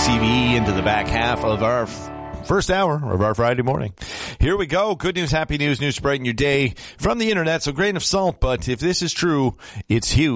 KCBE into the back half of our first hour of our Friday morning. Here we go. Good news, happy news to brighten your day from the internet. So grain of salt, but if this is true, it's huge.